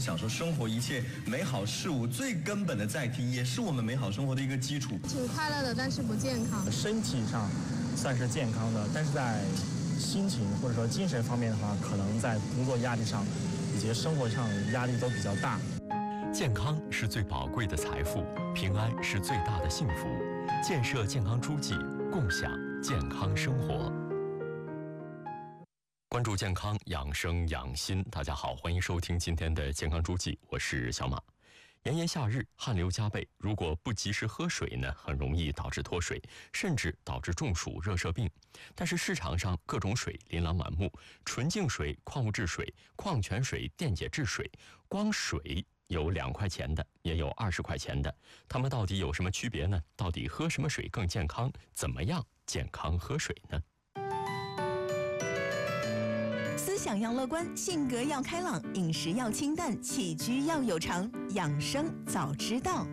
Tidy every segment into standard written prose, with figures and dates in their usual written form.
享受生活一切美好事物最根本的载体，也是我们美好生活的一个基础。 挺快乐的，但是不健康。 身体上算是健康的，但是在心情或者说精神方面的话，可能在工作压力上以及生活上压力都比较大。 健康是最宝贵的财富，平安是最大的幸福。建设健康诸暨，共享健康生活。关注健康，养生养心。大家好，欢迎收听今天的健康诸暨，我是小马。炎炎夏日，汗流浃背，如果不及时喝水呢，很容易导致脱水，甚至导致中暑、热射病。但是市场上各种水琳琅满目，纯净水、矿物质水、矿泉水、电解质水，光水有2块钱的，也有20块钱的，它们到底有什么区别呢？到底喝什么水更健康？怎么样健康喝水呢？ 思想要乐观，性格要开朗，饮食要清淡，起居要有常，养生早知道。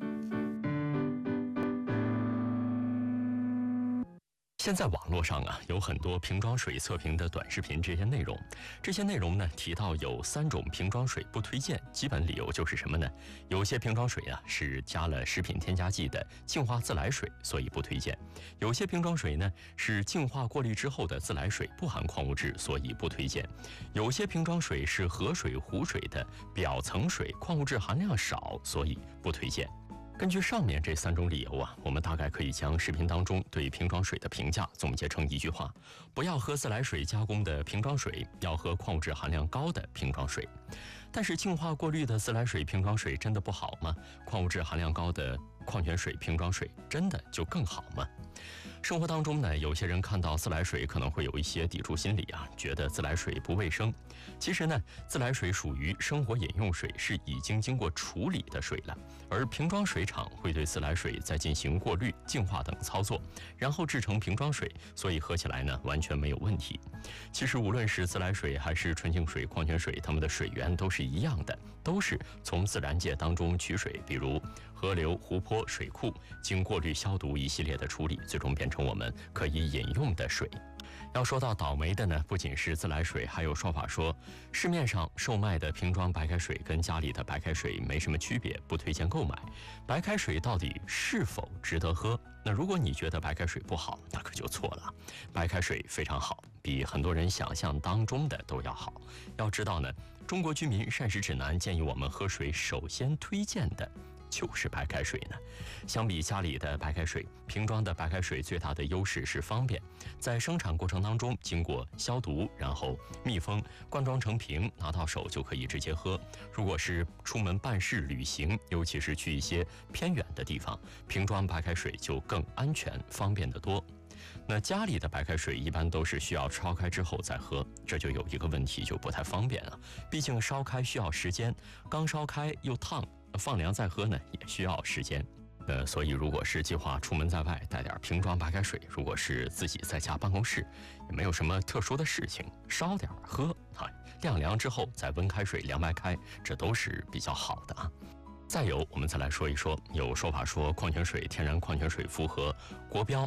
现在网络上有很多瓶装水测评的短视频，这些内容呢提到有3种瓶装水不推荐，基本理由就是什么呢？有些瓶装水是加了食品添加剂的净化自来水，所以不推荐；有些瓶装水呢是净化过滤之后的自来水，不含矿物质，所以不推荐；有些瓶装水是河水、湖水的表层水，矿物质含量少，所以不推荐。根据上面这3种理由我们大概可以将视频当中对瓶装水的评价总结成一句话：不要喝自来水加工的瓶装水，要喝矿物质含量高的瓶装水。但是净化过滤的自来水瓶装水真的不好吗？矿物质含量高的矿泉水瓶装水真的就更好吗？生活当中呢，有些人看到自来水可能会有一些抵触心理觉得自来水不卫生。其实呢，自来水属于生活饮用水，是已经经过处理的水了，而瓶装水厂会对自来水再进行过滤、净化等操作，然后制成瓶装水，所以喝起来呢完全没有问题。其实无论是自来水还是纯净水、矿泉水，它们的水源都是一样的，都是从自然界当中取水，比如河流、湖泊、水库，经过滤、消毒一系列的处理，最终变成我们可以饮用的水。要说到倒霉的呢，不仅是自来水，还有说法说市面上售卖的瓶装白开水跟家里的白开水没什么区别，不推荐购买。白开水到底是否值得喝？那如果你觉得白开水不好，那可就错了。白开水非常好，比很多人想象当中的都要好。要知道呢，中国居民膳食指南建议我们喝水首先推荐的就是白开水呢。相比家里的白开水，瓶装的白开水最大的优势是方便，在生产过程当中经过消毒，然后密封，灌装成瓶，拿到手就可以直接喝。如果是出门办事、旅行，尤其是去一些偏远的地方，瓶装白开水就更安全、方便得多。那家里的白开水一般都是需要烧开之后再喝，这就有一个问题，就不太方便毕竟烧开需要时间，刚烧开又烫，放凉再喝呢也需要时间。所以如果是计划出门在外带点瓶装白开水，如果是自己在家办公室，也没有什么特殊的事情，烧点喝晾凉之后再温开水凉白开，这都是比较好的再有，我们再来说一说，有说法说矿泉水、天然矿泉水符合国标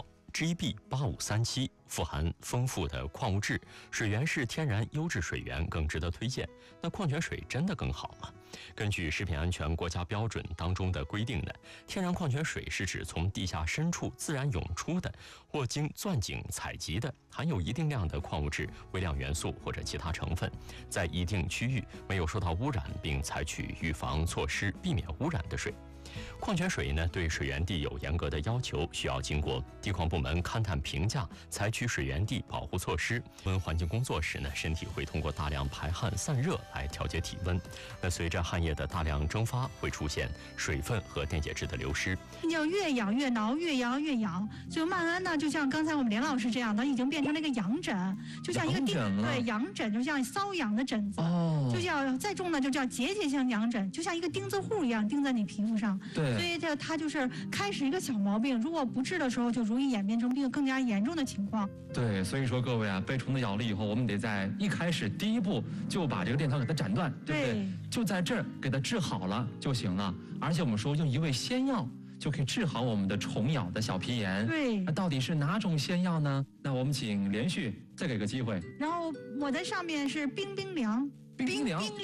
GB8537，富含丰富的矿物质，水源是天然优质水源，更值得推荐。那矿泉水真的更好吗？根据食品安全国家标准当中的规定呢，天然矿泉水是指从地下深处自然涌出的，或经钻井采集的，含有一定量的矿物质、微量元素或者其他成分，在一定区域没有受到污染，并采取预防措施避免污染的水。矿泉水呢，对水源地有严格的要求，需要经过地矿部门勘探评价，采取水源地保护措施。温环境工作时呢，身体会通过大量排汗散热来调节体温。那随着汗液的大量蒸发，会出现水分和电解质的流失。 要越痒越挠，越挠越痒。所以慢慢呢，就像刚才我们连老师这样，它已经变成了一个痒疹，就像一个痒疹，就像瘙痒的疹子。就叫再重呢，就叫结节性痒疹，就像一个钉子户一样钉在你皮肤上。 对， 所以它就是开始一个小毛病，如果不治的时候，就容易演变成更加严重的情况。 对，所以说各位被虫子咬了以后，我们得在一开始第一步就把这个链条给它斩断，对不对？就在这儿给它治好了就行了。而且我们说用一味仙药就可以治好我们的虫咬的小皮炎。 对， 那到底是哪种仙药呢？那我们请连续再给个机会。 然后我在上面是冰冰凉。 冰凉